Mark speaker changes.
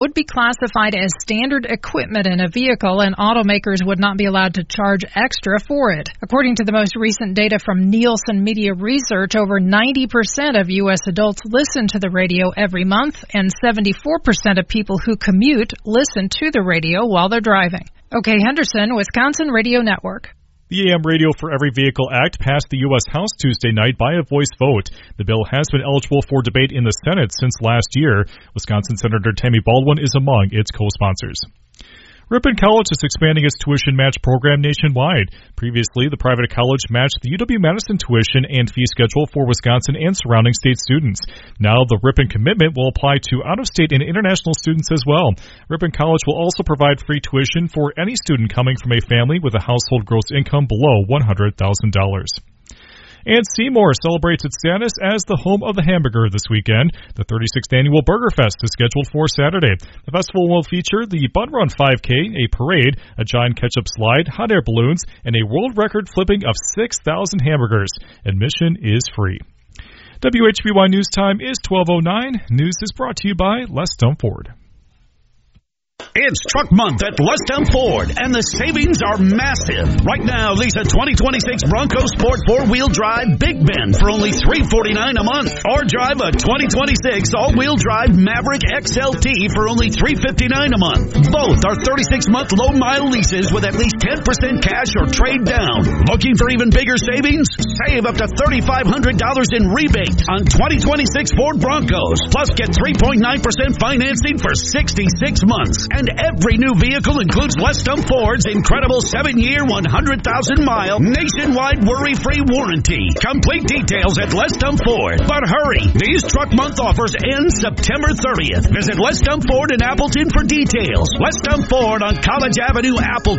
Speaker 1: would be classified as standard equipment in a vehicle, and automakers would not be allowed to charge extra for it. According to the most recent data from Nielsen Media Research, over 90% of U.S. adults listen to the radio every month, and 74% of people who commute listen to the radio while they're driving. OK Henderson, Wisconsin Radio Network.
Speaker 2: The AM Radio for Every Vehicle Act passed the U.S. House Tuesday night by a voice vote. The bill has been eligible for debate in the Senate since last year. Wisconsin Senator Tammy Baldwin is among its co-sponsors. Ripon College is expanding its tuition match program nationwide. Previously, the private college matched the UW-Madison tuition and fee schedule for Wisconsin and surrounding state students. Now, the Ripon commitment will apply to out-of-state and international students as well. Ripon College will also provide free tuition for any student coming from a family with a household gross income below $100,000. And Seymour celebrates its status as the home of the hamburger this weekend. The 36th annual Burger Fest is scheduled for Saturday. The festival will feature the Bun Run 5K, a parade, a giant ketchup slide, hot air balloons, and a world record flipping of 6,000 hamburgers. Admission is free. WHBY News Time is 12:09. News is brought to you by Les Dump Ford.
Speaker 3: It's Truck Month at Les Dump Ford, and the savings are massive. Right now, lease a 2026 Bronco Sport 4-wheel drive Big Bend for only $349 a month. Or drive a 2026 all-wheel drive Maverick XLT for only $359 a month. Both are 36-month low-mile leases with at least 10% cash or trade down. Looking for even bigger savings? Save up to $3,500 in rebate on 2026 Ford Broncos. Plus, get 3.9% financing for 66 months. And every new vehicle includes Les Dump Ford's incredible 7-year, 100,000-mile nationwide worry-free warranty. Complete details at Les Dump Ford. But hurry, these Truck Month offers end September 30th. Visit Les Dump Ford in Appleton for details. Les Dump Ford on College Avenue, Appleton.